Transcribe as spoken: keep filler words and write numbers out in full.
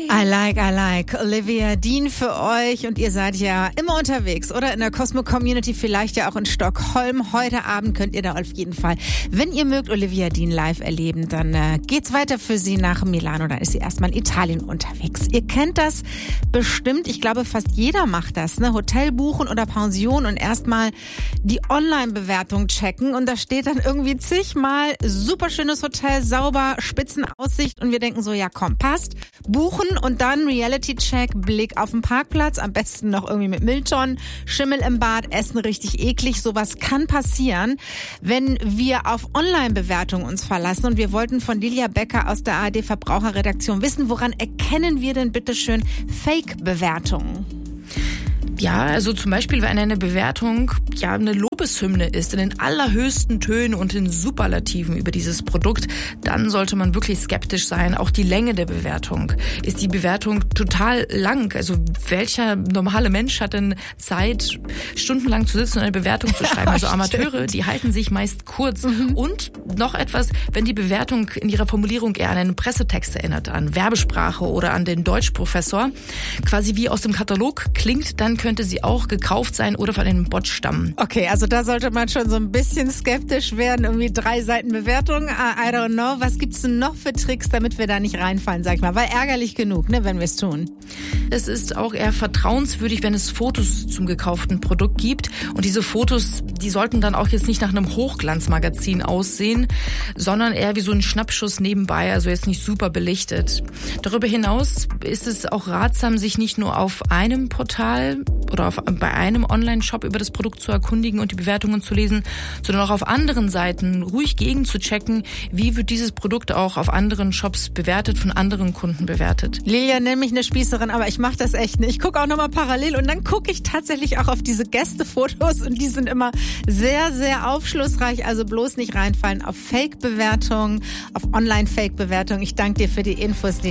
I like, I like. Olivia Dean für euch und ihr seid ja immer unterwegs, oder? In der Cosmo Community, vielleicht ja auch in Stockholm. Heute Abend könnt ihr da auf jeden Fall, wenn ihr mögt, Olivia Dean live erleben, dann äh, geht's weiter für sie nach Milano. Dann ist sie erstmal in Italien unterwegs. Ihr kennt das bestimmt. Ich glaube, fast jeder macht das, ne? Hotel buchen oder Pension und erstmal die Online-Bewertung checken. Und da steht dann irgendwie zigmal super schönes Hotel, sauber, Spitzenaussicht. Und wir denken so, ja komm, passt. Buchen und dann Reality-Check, Blick auf den Parkplatz, am besten noch irgendwie mit Mülltonnen, Schimmel im Bad, Essen richtig eklig. Sowas kann passieren, wenn wir auf Online-Bewertungen uns verlassen. Und wir wollten von Lilia Becker aus der A R D-Verbraucherredaktion wissen, woran erkennen wir denn bitteschön Fake-Bewertungen? Ja, also zum Beispiel, wenn eine Bewertung ja eine Lobeshymne ist, in den allerhöchsten Tönen und in Superlativen über dieses Produkt, dann sollte man wirklich skeptisch sein. Auch die Länge der Bewertung. Ist die Bewertung total lang? Also welcher normale Mensch hat denn Zeit, stundenlang zu sitzen und eine Bewertung zu schreiben? Also Amateure, die halten sich meist kurz. Mhm. Und noch etwas, wenn die Bewertung in ihrer Formulierung eher an einen Pressetext erinnert, an Werbesprache oder an den Deutschprofessor, quasi wie aus dem Katalog klingt, dann könnte sie auch gekauft sein oder von einem Bot stammen. Okay, also da sollte man schon so ein bisschen skeptisch werden. Irgendwie drei Seiten Bewertung, I don't know. Was gibt's denn noch für Tricks, damit wir da nicht reinfallen, sag ich mal? Weil ärgerlich genug, ne, wenn wir es tun. Es ist auch eher vertrauenswürdig, wenn es Fotos zum gekauften Produkt gibt. Und diese Fotos, die sollten dann auch jetzt nicht nach einem Hochglanzmagazin aussehen, sondern eher wie so ein Schnappschuss nebenbei, also jetzt nicht super belichtet. Darüber hinaus ist es auch ratsam, sich nicht nur auf einem Portal oder auf, bei einem Online-Shop über das Produkt zu erkundigen und die Bewertungen zu lesen, sondern auch auf anderen Seiten ruhig gegen zu checken, wie wird dieses Produkt auch auf anderen Shops bewertet, von anderen Kunden bewertet. Lilia, nenn mich eine Spießerin, aber ich mache das echt nicht. Ich gucke auch nochmal parallel und dann gucke ich tatsächlich auch auf diese Gästefotos und die sind immer sehr, sehr aufschlussreich. Also bloß nicht reinfallen auf Fake-Bewertungen, auf Online-Fake-Bewertungen. Ich danke dir für die Infos, Lilia.